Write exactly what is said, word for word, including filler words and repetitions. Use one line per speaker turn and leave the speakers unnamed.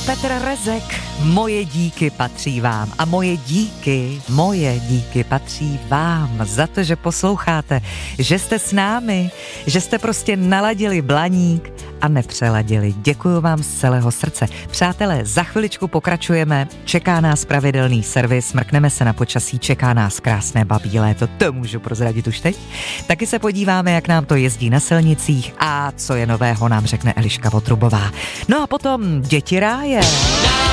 Petr Rezek. Moje díky patří vám a moje díky, moje díky patří vám za to, že posloucháte, že jste s námi, že jste prostě naladili blaník a nepřeladili. Děkuju vám z celého srdce. Přátelé, za chviličku pokračujeme, čeká nás pravidelný servis, mrkneme se na počasí, čeká nás krásné babí léto, to můžu prozradit už teď. Taky se podíváme, jak nám to jezdí na silnicích a co je nového nám řekne Eliška Votrubová. No a potom děti ráje.